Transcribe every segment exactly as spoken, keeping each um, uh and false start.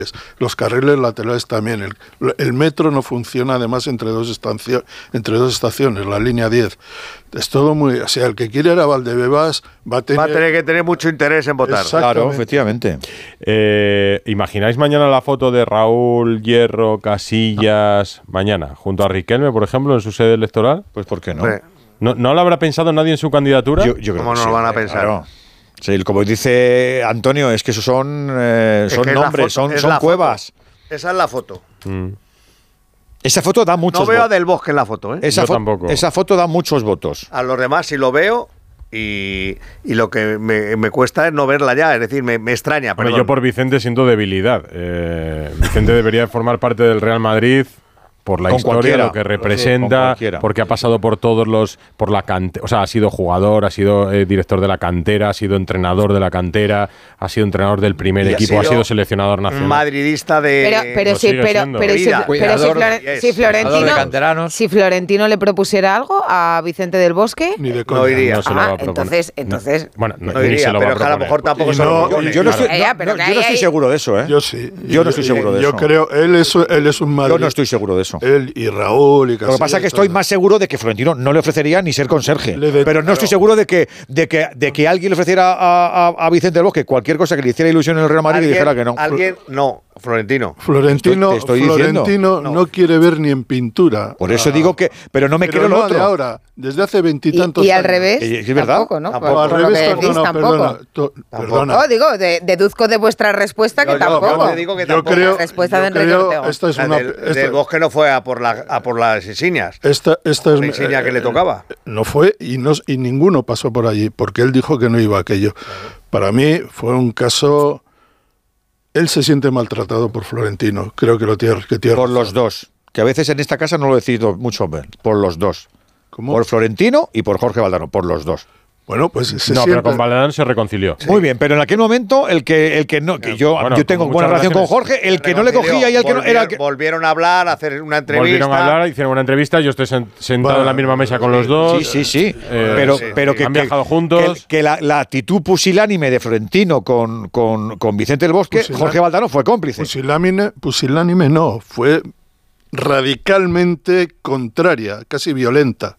Los carriles laterales también. El, el metro no funciona además entre dos, estancio, entre dos estaciones, la línea diez. Es todo muy... O sea, el que quiere ir a Valdebebas va a tener... Va a tener que tener mucho interés en votar. Claro, efectivamente. Eh, ¿Imagináis mañana la foto de Raúl, Hierro, Casillas, no. mañana, junto a Riquelme, por ejemplo, en su sede electoral? Pues ¿por qué no? Sí. ¿No, ¿no lo habrá pensado nadie en su candidatura? Yo, yo creo ¿Cómo que no sí, lo van a pensar? Claro. Sí, como dice Antonio, es que esos son, eh, son es nombres, foto, son, son cuevas. Foto. Esa es la foto. Mm. Esa foto da muchos votos. No veo a Del Bosque en la foto, ¿eh? Esa, Yo fo tampoco. esa foto da muchos votos. A los demás sí lo veo y, y lo que me, me cuesta es no verla ya, es decir, me, me extraña. Bueno, yo por Vicente siento debilidad. Eh, Vicente debería formar parte del Real Madrid. Por la con historia, cualquiera. lo que representa, sí, porque ha pasado por todos los, por la cantera, o sea, ha sido jugador, ha sido eh, director de la cantera, ha sido entrenador de la cantera, ha sido entrenador del primer y equipo, ha sido, ha sido seleccionador nacional. Madridista de. Pero, pero sí, pero, pero, pero, si, pero si, Flor, si Florentino, si Florentino le propusiera algo a Vicente del Bosque, ni de no iría. No se lo va a proponer. Entonces, entonces, no. Bueno, no, no iría, se lo pero va a, a lo mejor tampoco se lo propone. Yo no estoy, no, no, yo no estoy seguro de eso, ¿eh? Yo sí. Yo no estoy seguro de yo eso. Yo creo, él es, él es un Madrid. Yo no estoy seguro de eso. Él y Raúl. Y Lo que pasa es que estoy más seguro de que Florentino no le ofrecería ni ser conserje. De, pero no claro. estoy seguro de que, de que, de que alguien le ofreciera a, a, a Vicente del Bosque cualquier cosa que le hiciera ilusión en el Real Madrid y dijera que no. Alguien, no, Florentino. Florentino, estoy, estoy Florentino no. no quiere ver ni en pintura. Por eso ah, digo que. Pero no me pero creo no lo otro. De ahora, desde hace veintitantos años. Y años. al revés. ¿Es verdad? Tampoco, ¿no? Tampoco, al revés, decís, no, no, tampoco. Perdona, to, perdona. No, digo, de, deduzco de vuestra respuesta que yo, tampoco. Yo, yo digo que yo tampoco. creo, la respuesta yo de Enrique creo, Ortega. Esta es una, del, esta, del Bosque no fue a por, la, a por las insignias. Esta, esta es la insignia eh, que le tocaba. No fue y, no, y ninguno pasó por allí, porque él dijo que no iba a aquello. Para mí fue un caso... Él se siente maltratado por Florentino, creo que lo tiene. Que tiene por los dos, que a veces en esta casa no lo decís mucho, por los dos. ¿Cómo? Por Florentino y por Jorge Valdano, por los dos. Bueno, pues se No, siente... pero con Valdano se reconcilió. Sí. Muy bien, pero en aquel momento el que el que no, que yo, bueno, yo tengo buena relación con Jorge, el que no le cogía y el que no era el que... Volvieron a hablar, a hacer una entrevista. Volvieron a hablar, hicieron una entrevista, yo estoy sentado bueno, en la misma mesa con los dos. Sí, sí, sí. Eh, pero sí, pero sí. que han que, viajado juntos. Que, que la, la actitud pusilánime de Florentino con, con, con Vicente del Bosque, Pusilán, Jorge Valdano fue cómplice. Pusilánime, pusilánime no, fue radicalmente contraria, casi violenta.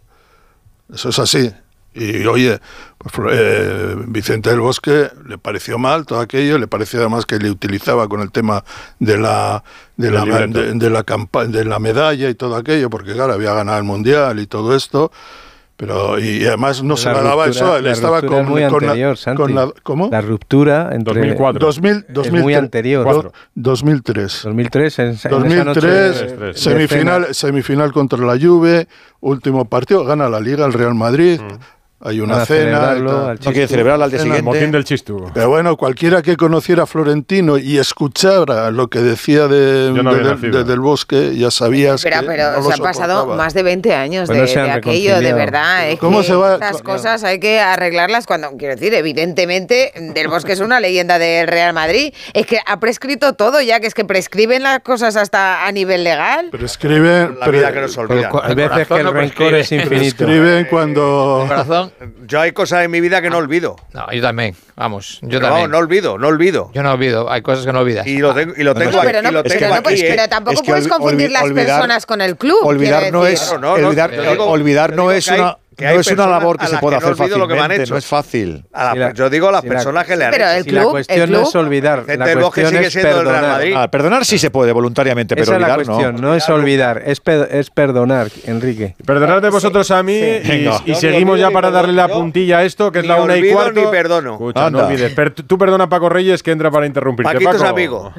Eso es así. Y oye, pues, eh, Vicente del Bosque le pareció mal todo aquello, le pareció además que le utilizaba con el tema de la de la, de, de la campa de la medalla y todo aquello, porque claro, había ganado el mundial y todo esto. Pero y además no la se le daba eso, él estaba con, muy con, anterior, la, con la ¿cómo? La ruptura entre dos mil cuatro. dos mil, dos mil, es muy anterior. Do, dos mil tres. dos mil tres en, dos mil tres, en esa semifinal, semifinal contra la Juve, último partido, gana la Liga el Real Madrid. Mm. Hay una cena. Y no quiere celebrarla al día siguiente. El motín del Chistu. Pero bueno, cualquiera que conociera a Florentino y escuchara lo que decía de, no de, de, de Del Bosque, ya sabías pero, que pero no se lo han pasado más de veinte años pues de, no de aquello, de verdad. Es ¿Cómo que se va? Estas cosas hay que arreglarlas cuando, quiero decir, evidentemente, Del Bosque es una leyenda del Real Madrid. Es que ha prescrito todo ya, que es que prescriben las cosas hasta a nivel legal. Prescriben. La vida que nos olvida. Hay veces que el no rencor es infinito. Prescriben cuando. Corazón. Yo hay cosas en mi vida que no olvido. No, yo también, vamos, yo pero también. Vamos, no olvido, no olvido. Yo no olvido, hay cosas que no olvidas. Y lo tengo, y lo tengo no, aquí. Pero, no, y lo pero, tengo no, aquí, pero eh. tampoco es que puedes confundir olvi- las olvidar, personas con el club. Olvidar no es, no, no, olvidar, no, digo, olvidar no es una... Que hay no es una labor que se puede que no hacer fácilmente, que me no es fácil. A la, si la, yo digo a las si personas la, que le han pero hecho. el si club, la cuestión el club, no es olvidar, la cuestión es perdonar. Ah, perdonar sí se puede voluntariamente, pero esa olvidar es la cuestión, no. no es olvidar, es, pe es perdonar, Enrique. Perdonad de vosotros a mí sí. y, y seguimos ya para darle la puntilla a esto, que es la una y cuarto. Ni perdono. Escucha, no olvides. Per tú perdona a Paco Reyes, que entra para interrumpirte. Paquito Paco. es amigo.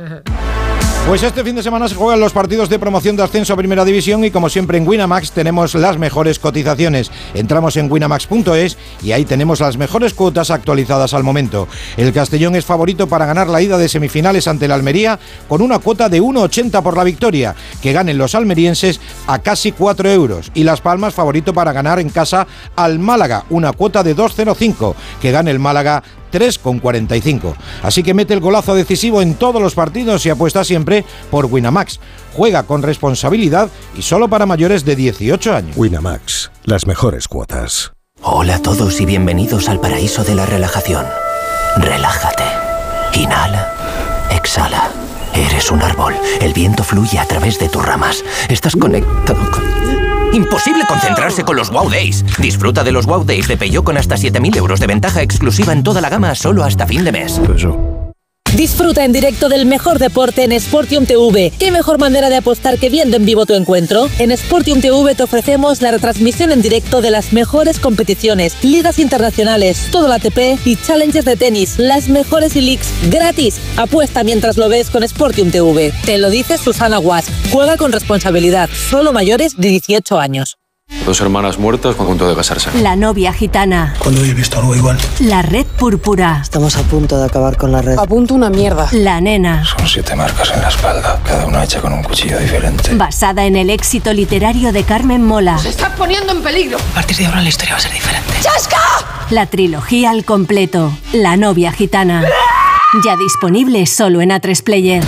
Pues este fin de semana se juegan los partidos de promoción de ascenso a Primera División y como siempre en Winamax tenemos las mejores cotizaciones. Entramos en winamax punto es y ahí tenemos las mejores cuotas actualizadas al momento. El Castellón es favorito para ganar la ida de semifinales ante el Almería con una cuota de uno ochenta por la victoria, que ganen los almerienses a casi cuatro euros. Y Las Palmas favorito para ganar en casa al Málaga, una cuota de dos cero cinco, que gane el Málaga tres con cuarenta y cinco. Así que mete el golazo decisivo en todos los partidos y apuesta siempre por Winamax. Juega con responsabilidad y solo para mayores de dieciocho años. Winamax, las mejores cuotas. Hola a todos y bienvenidos al paraíso de la relajación. Relájate. Inhala. Exhala. Eres un árbol. El viento fluye a través de tus ramas. Estás conectado con... Imposible concentrarse con los Wow Days. Disfruta de los Wow Days de Peugeot con hasta siete mil euros de ventaja exclusiva en toda la gama solo hasta fin de mes. Disfruta en directo del mejor deporte en Sportium T V. ¿Qué mejor manera de apostar que viendo en vivo tu encuentro? En Sportium T V te ofrecemos la retransmisión en directo de las mejores competiciones, ligas internacionales, todo el A T P y challenges de tenis, las mejores e-leagues gratis. Apuesta mientras lo ves con Sportium T V. Te lo dice Susana Guas. Juega con responsabilidad. Solo mayores de dieciocho años. Dos hermanas muertas a punto de casarse. La novia gitana. ¿Cuándo he visto algo igual? La red púrpura. Estamos a punto de acabar con la red. A punto una mierda. La nena. Son siete marcas en la espalda, cada una hecha con un cuchillo diferente. Basada en el éxito literario de Carmen Mola. ¡Se está poniendo en peligro! A partir de ahora la historia va a ser diferente. ¡Chasca! La trilogía al completo. La novia gitana. Ya disponible solo en A tres Player.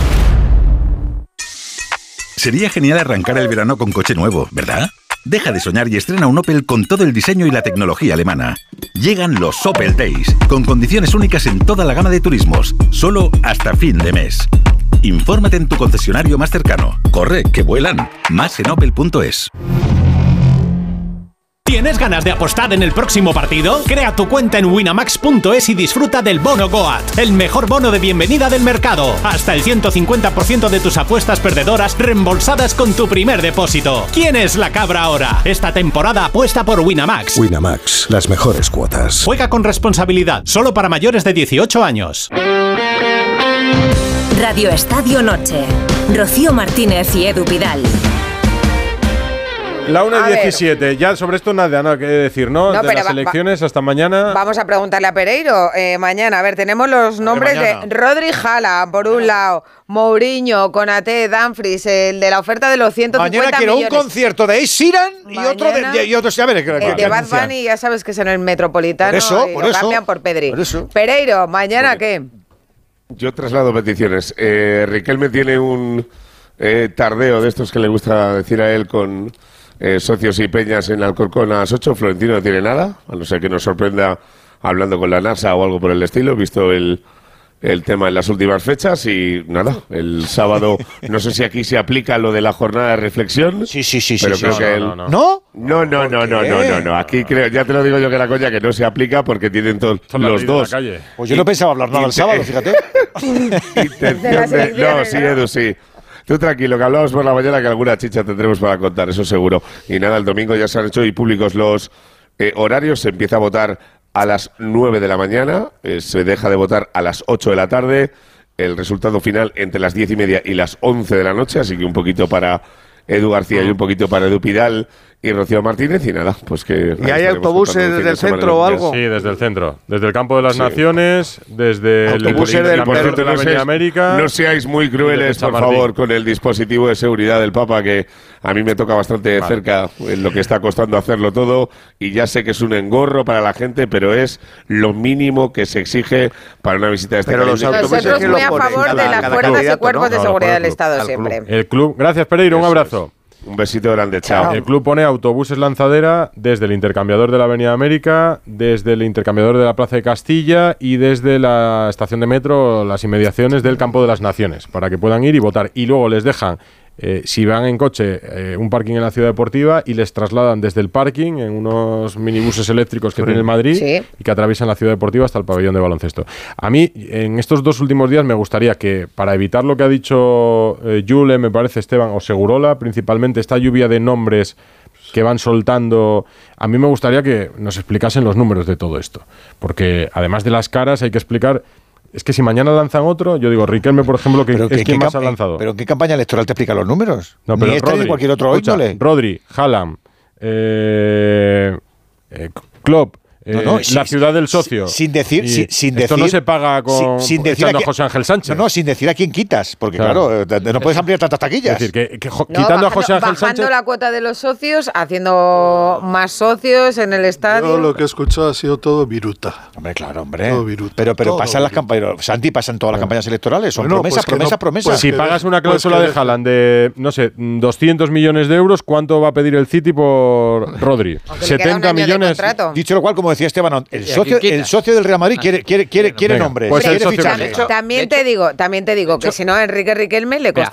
Sería genial arrancar el verano con coche nuevo, ¿verdad? Deja de soñar y estrena un Opel con todo el diseño y la tecnología alemana. Llegan los Opel Days, con condiciones únicas en toda la gama de turismos, solo hasta fin de mes. Infórmate en tu concesionario más cercano. Corre, que vuelan. Más en opel punto es. ¿Tienes ganas de apostar en el próximo partido? Crea tu cuenta en winamax punto es y disfruta del bono Goat, el mejor bono de bienvenida del mercado. Hasta el ciento cincuenta por ciento de tus apuestas perdedoras reembolsadas con tu primer depósito. ¿Quién es la cabra ahora? Esta temporada apuesta por Winamax. Winamax, las mejores cuotas. Juega con responsabilidad, solo para mayores de dieciocho años. Radio Estadio Noche. Rocío Martínez y Edu Pidal. La una y diecisiete, ya sobre esto nada, nada que decir, ¿no? No, de pero las va, elecciones hasta mañana. Vamos a preguntarle a Pereiro eh, mañana. A ver, tenemos los nombres de, de Rodri Jala, por un lado, Mourinho, Konaté, Dumfries, el de la oferta de los ciento cincuenta mañana quiero millones. un concierto de Ed Sheeran y Mañana, otro de, y otro, a ver, el de Bad Bunny, ya sabes que es en el Metropolitano. Por eso, y por lo eso, cambian por Pedri. por eso. Pereiro, ¿mañana Bueno, qué? Yo traslado peticiones. Eh, Riquelme tiene un eh, tardeo de estos que le gusta decir a él con eh, socios y peñas en Alcorcón a las ocho. Florentino no tiene nada, a no ser que nos sorprenda hablando con la NASA o algo por el estilo, visto el, el tema en las últimas fechas. Y nada, el sábado, no sé si aquí se aplica lo de la jornada de reflexión. Sí, sí, sí. Pero sí, creo sí. que No, él... no, no. No, no, no, no, no, no, no. Aquí creo, ya te lo digo yo que la coña que no se aplica porque tienen todos los dos. Pues yo no pensaba hablar nada el sábado, fíjate. Intención de, no, sí, Edu, sí. Tú tranquilo, que hablamos por la mañana que alguna chicha tendremos para contar, eso seguro. Y nada, el domingo ya se han hecho hoy públicos los eh, horarios. Se empieza a votar a las nueve de la mañana, eh, se deja de votar a las ocho de la tarde. El resultado final entre las diez y media y las once de la noche, así que un poquito para Edu García y un poquito para Edu Pidal y Rocío Martínez, y nada, pues que... ¿Y hay autobuses desde el centro o algo? Sí, desde el centro, desde el Campo de las sí. Naciones, desde autobuses el, del, el, el, de la Avenida América. No seáis muy crueles, por favor, con el dispositivo de seguridad del Papa, que a mí me toca bastante vale. cerca en lo que está costando hacerlo todo, y ya sé que es un engorro para la gente, pero es lo mínimo que se exige para una visita de este Pero los autobuses Nosotros muy a favor de las fuerzas y cuerpos ¿no? de seguridad del Estado siempre. El club, gracias Pereiro, un abrazo. Un besito grande, chao. El club pone autobuses lanzadera desde el intercambiador de la Avenida América, desde el intercambiador de la Plaza de Castilla y desde la estación de metro, las inmediaciones del Campo de las Naciones, para que puedan ir y votar. Y luego les dejan, eh, si van en coche, eh, un parking en la Ciudad Deportiva y les trasladan desde el parking en unos minibuses eléctricos que sí. tiene el Madrid sí. y que atraviesan la Ciudad Deportiva hasta el pabellón de baloncesto. A mí, en estos dos últimos días, me gustaría que, para evitar lo que ha dicho eh, Yule, me parece, Esteban, o Segurola, principalmente esta lluvia de nombres que van soltando, a mí me gustaría que nos explicasen los números de todo esto, porque además de las caras hay que explicar. Es que si mañana lanzan otro, yo digo, Riquelme, por ejemplo, que es que, quien más ha lanzado. ¿Pero en qué campaña electoral te explica los números? No, pero ni este Rodri, ni cualquier otro escucha, índole. Rodri, Haaland, eh, eh, Klopp, No, no, eh, sin, la ciudad del socio. Sin decir, sin, sin esto decir, no se paga con sin, sin decir echando a, a José Ángel Sánchez. No, no, sin decir a quién quitas, porque claro, claro no puedes ampliar tantas taquillas. Es decir, que, que jo, no, quitando bajando, a José Ángel bajando Sánchez. la cuota de los socios, haciendo más socios en el estadio. Yo lo que he escuchado ha sido todo viruta. Hombre, claro, hombre. Todo viruta. Pero, pero todo pasan las viruta. campañas, Santi, pasan todas las campañas electorales. Son bueno, promesas, pues promesas, no, promesas. pues si que pagas de, una cláusula pues de Haaland de, no sé, doscientos millones de euros, ¿cuánto va a pedir el City por Rodri? setenta millones. Dicho lo cual, como decía Esteban, el socio, el socio del Real Madrid quiere, quiere, quiere, quiere nombres. Pues el quiere socio fichajes. También te digo, también te digo que si no, a Enrique Riquelme le costaría